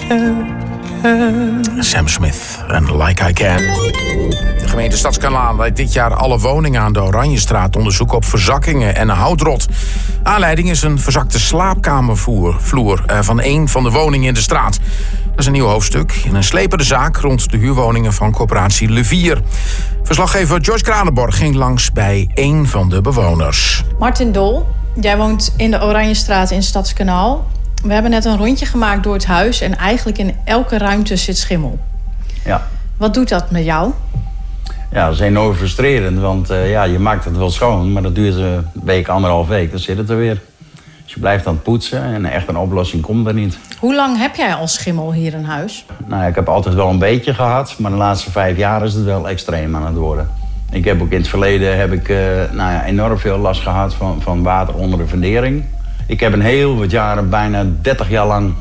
Sam Smith en Like I Can. De gemeente Stadskanaal leidt dit jaar alle woningen aan de Oranjestraat onderzoek op verzakkingen en houtrot. Aanleiding is een verzakte slaapkamervloer van een van de woningen in de straat. Dat is een nieuw hoofdstuk in een slepende zaak rond de huurwoningen van corporatie Le Vier. Verslaggever Joyce Kranenborg ging langs bij één van de bewoners. Martin Dol, jij woont in de Oranjestraat in Stadskanaal. We hebben net een rondje gemaakt door het huis en eigenlijk in elke ruimte zit schimmel. Ja. Wat doet dat met jou? Ja, dat is enorm frustrerend, want je maakt het wel schoon, maar dat duurt een week, 1,5 week, dan zit het er weer. Dus je blijft aan het poetsen en echt een oplossing komt er niet. Hoe lang heb jij al schimmel hier in huis? Nou, ik heb altijd wel een beetje gehad, maar de laatste 5 jaar is het wel extreem aan het worden. Ik heb ook in het verleden enorm veel last gehad van water onder de fundering. Ik heb een heel wat jaren, bijna 30 jaar lang,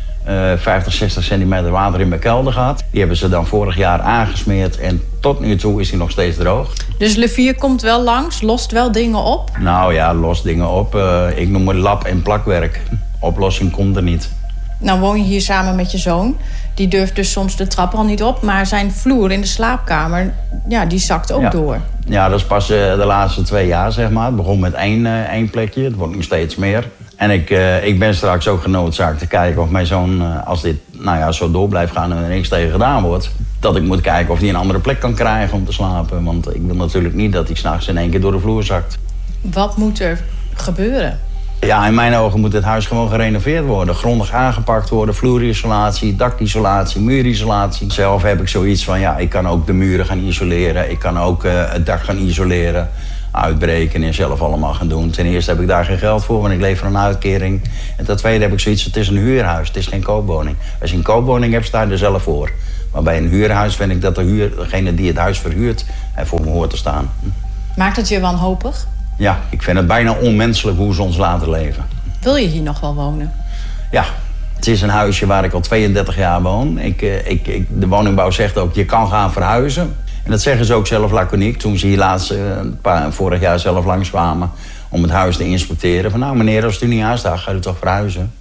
50, 60 centimeter water in mijn kelder gehad. Die hebben ze dan vorig jaar aangesmeerd en tot nu toe is die nog steeds droog. Dus Le Vier komt wel langs, lost wel dingen op? Nou ja, lost dingen op. Ik noem het lap- en plakwerk. Oplossing komt er niet. Nou woon je hier samen met je zoon. Die durft dus soms de trap al niet op. Maar zijn vloer in de slaapkamer, ja, die zakt ook door. Ja, dat is pas de laatste 2 jaar, zeg maar. Het begon met één plekje. Het wordt nu steeds meer. En ik ben straks ook genoodzaakt te kijken of mijn zoon, als dit zo door blijft gaan en er niks tegen gedaan wordt, dat ik moet kijken of hij een andere plek kan krijgen om te slapen. Want ik wil natuurlijk niet dat hij 's nachts in één keer door de vloer zakt. Wat moet er gebeuren? Ja, in mijn ogen moet het huis gewoon gerenoveerd worden. Grondig aangepakt worden, vloerisolatie, dakisolatie, muurisolatie. Zelf heb ik zoiets van, ik kan ook de muren gaan isoleren. Ik kan ook het dak gaan isoleren, uitbreken en zelf allemaal gaan doen. Ten eerste heb ik daar geen geld voor, want ik leef van een uitkering. En ten tweede heb ik zoiets, het is een huurhuis, het is geen koopwoning. Als je een koopwoning hebt, sta je er zelf voor. Maar bij een huurhuis vind ik dat degene die het huis verhuurt ervoor hoort te staan. Maakt het je wanhopig? Ja, ik vind het bijna onmenselijk hoe ze ons laten leven. Wil je hier nog wel wonen? Ja, het is een huisje waar ik al 32 jaar woon. De woningbouw zegt ook, je kan gaan verhuizen. En dat zeggen ze ook zelf laconiek. Toen ze hier vorig jaar zelf langskwamen om het huis te inspecteren. Van meneer, als het u niet aanstaat, gaat u toch verhuizen?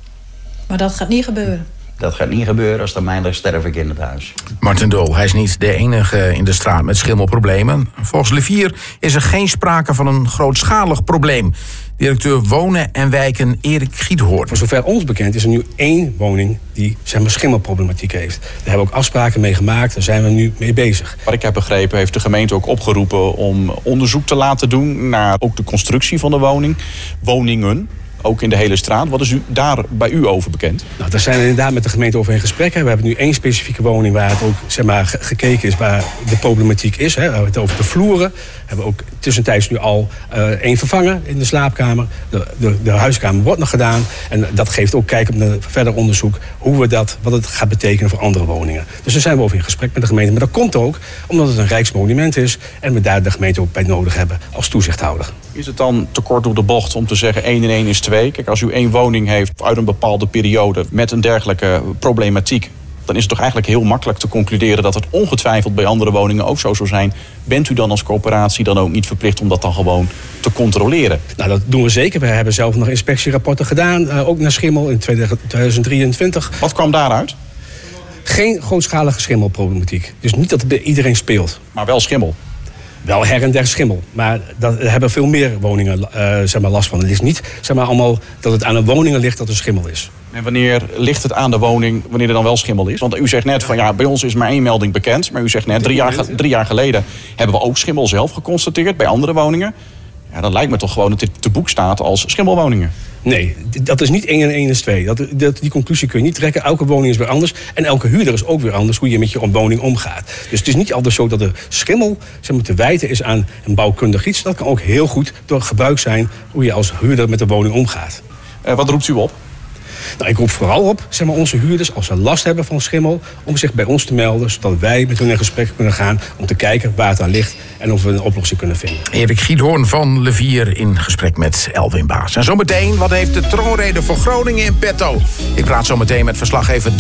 Maar dat gaat niet gebeuren. Dat gaat niet gebeuren, als het aan mij ligt, sterf ik in het huis. Martin Dol, hij is niet de enige in de straat met schimmelproblemen. Volgens Le Vier is er geen sprake van een grootschalig probleem. Directeur Wonen en Wijken Erik Giethoorn. Voor zover ons bekend is er nu 1 woning die schimmelproblematiek heeft. Daar hebben we ook afspraken mee gemaakt, daar zijn we nu mee bezig. Wat ik heb begrepen heeft de gemeente ook opgeroepen om onderzoek te laten doen naar ook de constructie van de woningen. Ook in de hele straat. Wat is daar bij u over bekend? Nou, daar zijn we inderdaad met de gemeente over in gesprek. We hebben nu 1 specifieke woning waar het ook gekeken is waar de problematiek is. We hebben het over de vloeren. We hebben ook tussentijds nu al 1 vervangen in de slaapkamer. De huiskamer wordt nog gedaan. En dat geeft ook kijk op naar verder onderzoek wat het gaat betekenen voor andere woningen. Dus daar zijn we over in gesprek met de gemeente. Maar dat komt ook omdat het een rijksmonument is en we daar de gemeente ook bij nodig hebben als toezichthouder. Is het dan te kort door de bocht om te zeggen 1 en 1 is 2? Kijk, als u 1 woning heeft uit een bepaalde periode met een dergelijke problematiek, dan is het toch eigenlijk heel makkelijk te concluderen dat het ongetwijfeld bij andere woningen ook zo zou zijn. Bent u dan als corporatie dan ook niet verplicht om dat dan gewoon te controleren? Nou, dat doen we zeker. We hebben zelf nog inspectierapporten gedaan, ook naar schimmel in 2023. Wat kwam daaruit? Geen grootschalige schimmelproblematiek. Dus niet dat het bij iedereen speelt. Maar wel schimmel? Wel her en der schimmel. Maar daar hebben veel meer woningen last van. Het is niet allemaal dat het aan de woningen ligt dat er schimmel is. En wanneer ligt het aan de woning, wanneer er dan wel schimmel is? Want u zegt net van bij ons is maar 1 melding bekend. Maar u zegt net 3 jaar geleden hebben we ook schimmel zelf geconstateerd bij andere woningen. Ja, dan lijkt me toch gewoon dat dit te boek staat als schimmelwoningen. Nee, dat is niet 1 en 1 is 2. Die conclusie kun je niet trekken. Elke woning is weer anders. En elke huurder is ook weer anders hoe je met je woning omgaat. Dus het is niet altijd zo dat de schimmel te wijten is aan een bouwkundig iets. Dat kan ook heel goed door gebruik zijn hoe je als huurder met de woning omgaat. Wat roept u op? Nou, ik roep vooral op, onze huurders, als ze last hebben van schimmel, om zich bij ons te melden, zodat wij met hun in gesprek kunnen gaan om te kijken waar het aan ligt en of we een oplossing kunnen vinden. Erik Giethoorn van Le Vier in gesprek met Elwin Baas. En zometeen, wat heeft de troonrede voor Groningen in petto? Ik praat zometeen met verslaggever